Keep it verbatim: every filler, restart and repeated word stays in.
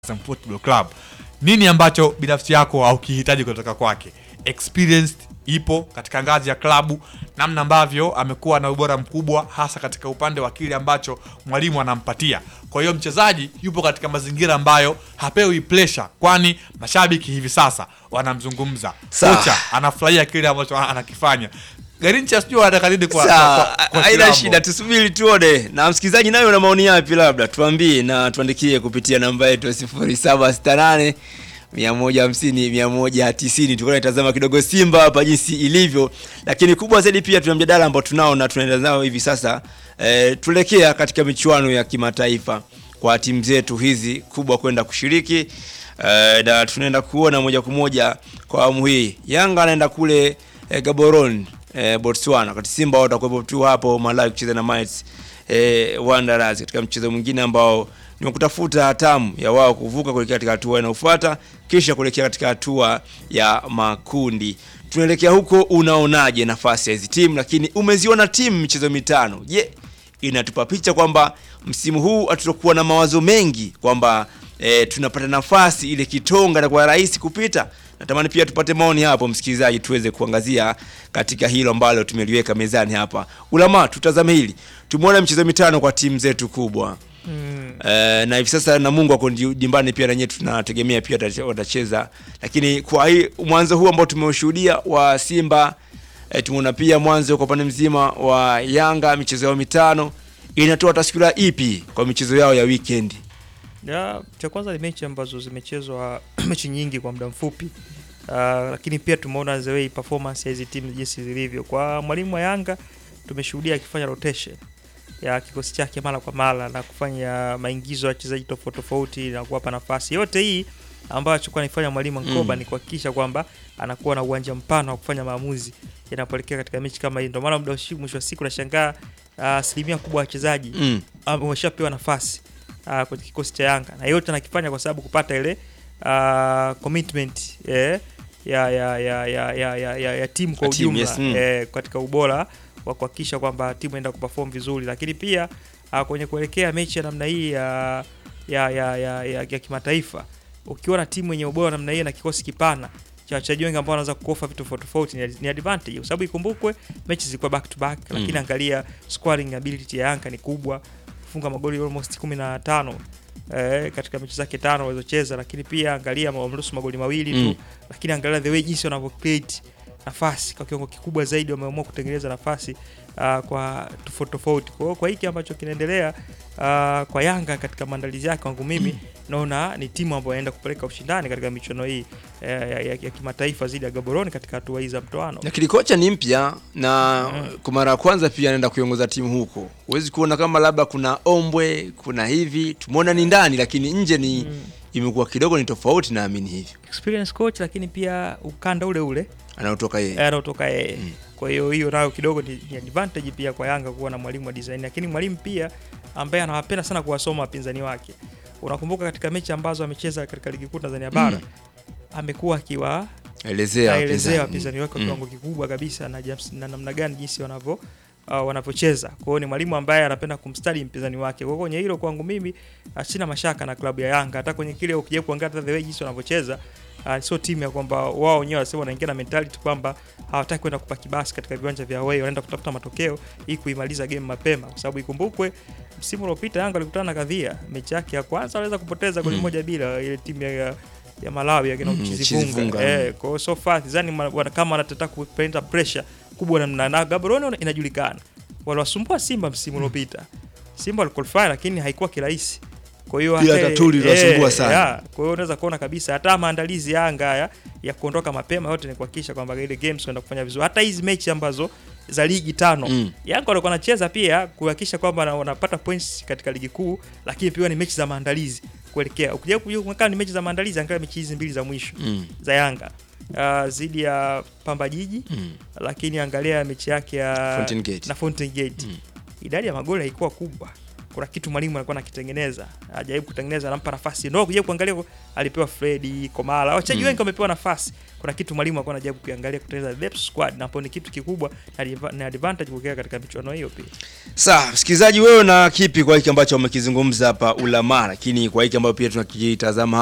Football Club. Nini ambacho binafsi yako au kihitaji kutoka kwake? Experienced ipo katika ngazi ya klabu, namna ambavyo amekuwa na ubora mkubwa hasa katika upande wa kile ambacho mwalimu anampatia. Kwa hiyo mchezaji yupo katika mazingira ambayo hapewi pressure, kwani mashabiki hivi sasa wanamzungumza. Kocha anafurahia kile ambacho anakifanya. Garincha sio anataka nini kwa kwa haina shida, tusubiri tuone. Na msikilizaji nayo na maoni yapi labda tuambie na tuandikie kupitia namba yetu sifuri saba sita nane mia moja hamsini mia moja tisini. Tukona itazama kidogo Simba hapa jinsi ilivyo, lakini kubwa zaidi pia tuna mjadala ambao tunao na tunaenda nao hivi sasa. E, tulekea katika michuano ya kimataifa kwa timu zetu hizi kubwa kwenda kushiriki. E, na tunaenda kuona moja kwa moja kwa awamu hii. Yanga anaenda kule e, Gaborone E, Botswana, wakati Simba watakuwepo tu hapo Malawi kucheza na Mites e, Wanderers katika mchezo mwingine ambao ni kutafuta hatamu ya wao kuvuka kuelekea katika hatua inayofuata kisha kuelekea katika hatua ya makundi. Tunaelekea huko, unaonaje nafasi ya hizi timu? Lakini umeziona timu michezo mitano. Je, yeah, inatupa picha kwamba msimu huu hatutakuwa na mawazo mengi kwamba e, tunapata nafasi ile kitonga na kwa rahisi kupita? Natamani pia tupate maoni hapo msikilizaji, tuweze kuangazia katika hilo ambalo tumeliweka mezani hapa. Ulama, tutazame hili. Tumeona michezo mitano kwa timu zetu kubwa. Mm. E, na hivi sasa na Mungu ako dimbani pia, na nyewe tunategemea pia watacheza. Lakini kwa hii mwanzo huu ambao tumeushuhudia wa Simba, e, tumeona pia mwanzo kwa pande mzima wa Yanga michezo yao mitano, inatoa taswira ipi kwa michezo yao ya weekend? Ya, cha kwanza ni mechi ambazo zimechezwa mechi nyingi kwa muda mfupi. Uh, lakini pia tumeona the way performance ya hizi timu jinsi zilivyo. Kwa mwalimu wa Yanga tumeshuhudia akifanya rotation ya kikosi chake mara kwa mara na kufanya maingizo ya wachezaji tofauti tofauti na kuwapa nafasi. Yote hii ambayo chukua anifanya mwalimu Nkoba mm. ni kuhakikisha kwamba anakuwa na uwanja mpana wa kufanya maamuzi yanapoelekea katika mechi kama hii. Ndio maana muda mwisho wa siku nashangaa asilimia uh, kubwa ya wachezaji mm. wameshapewa nafasi uh, kwenye kikosi cha Yanga. Na yote anakifanya kwa sababu kupata ile uh, commitment eh, ya ya ya ya ya ya, ya, ya timu kwa ujumla yes, mm. eh, katika ubora wa kuhakikisha kwamba timu inaenda kuperform vizuri. Lakini pia uh, kwenye kuelekea mechi ya namna hii ya ya ya ya, ya, ya kimataifa, ukiwa na timu yenye ubora namna hii na kikosi kipana cha wachezaji wengi ambao wanaweza kukofa vitu tofauti tofauti ni, ni advantage, kwa sababu ikumbukwe mechi zilikuwa back to back mm. lakini angalia scoring ability ya Yanga ni kubwa, kufunga magoli almost kumi na tano eh, katika mechi zake tano walizocheza. Lakini pia angalia wameruhusu magoli mawili mm. tu, lakini angalia the way jinsi wanavyo create nafasi kwa kiwango kikubwa zaidi, wameamua kutengeneza nafasi uh, kwa tofauti tofauti. Kwa kwa hiki ambacho kinaendelea uh, kwa Yanga katika maandalizi yake, wangu mimi naona ni timu ambayo inaenda kupeleka ushindani katika michuano hii uh, ya, ya, ya kimataifa zidi ya Gaborone katika hatua hizi za mtoano. Lakini kocha ni mpya na mm. kwa mara ya kwanza pia anaenda kuiongoza timu huko. Huwezi kuona kama labda kuna ombwe, kuna hivi. Tumeona ni ndani lakini nje ni mm. imekuwa kidogo ni tofauti, naamini hivyo. Experience coach, lakini pia ukanda ule ule anaotoka yeye. Anaotoka yeye. Mm. Kwa hiyo hiyo nayo kidogo ni, ni advantage pia kwa Yanga kuwa na mwalimu wa design, lakini mwalimu pia ambaye anawapenda sana kuwasoma wapinzani wake. Unakumbuka katika mechi ambazo amecheza katika ligi kuu Tanzania bara mm. amekuwa akiwa elezea elezea wapinzani wake kwa kiwango kikubwa kabisa na na namna gani jinsi wanavyo uh, wanavyocheza. Kwa hiyo ni mwalimu ambaye anapenda kumstadi mpinzani wake. Kwa hiyo kwenye hilo kwangu mimi sina mashaka na klabu ya Yanga. Hata kwenye kile ukija kuangalia the way jinsi wanavyocheza, uh, sio timu ya kwamba wao wenyewe wasema wanaingia na mentality kwamba hawataki kwenda kupaki basi katika viwanja vya away, wanaenda kutafuta matokeo ili kuimaliza game mapema. Kwa sababu ikumbukwe msimu uliopita Yanga alikutana na Kadhia, mechi yake ya kwanza aliweza kupoteza goli mm. moja bila ile timu ya ya Malawi ya kina Mchizifunga. Mm, eh, kwa so far sidhani kama wanataka kupenda pressure kubwa namna na Gaborone inajulikana. Waliwasumbua Simba msimu uliopita. Simba waliqualify lakini haikuwa kirahisi. Kwa hiyo hata tatuli iliwasumbua eh, sana. Yeah, kwa hiyo unaweza kuona kabisa hata maandalizi ya Yanga ya, ya kuondoka mapema yote ni kuhakikisha kwamba ile games wanaenda kufanya vizuri. Hata hizi mechi ambazo za ligi tano mm. Yanga walikuwa wanacheza pia kuhakikisha kwamba wanapata points katika ligi kuu, lakini pia ni mechi za maandalizi kuelekea. Ukija kujua ni mechi za maandalizi, angalia mechi hizi mbili za mwisho mm. za Yanga uh, zidi ya Pamba Jiji mm. lakini angalia mechi yake ya Fountain Gate. na Fountain Gate mm. idadi ya magoli haikuwa kubwa. kuna kitu mwalimu alikuwa anakitengeneza, ajaribu kutengeneza, anampa nafasi. Ndio kuja kuangalia alipewa Freddy, Komala, wachezaji wengi wamepewa nafasi. Kuna kitu mwalimu alikuwa anajaribu kuangalia kutengeneza depth squad, na hapo ni kitu kikubwa na advantage kuelekea katika michuano hiyo pia. Sawa, msikilizaji, wewe na kipi kwa hiki ambacho umekizungumza hapa Ulama, lakini kwa hiki ambacho pia tunakitazama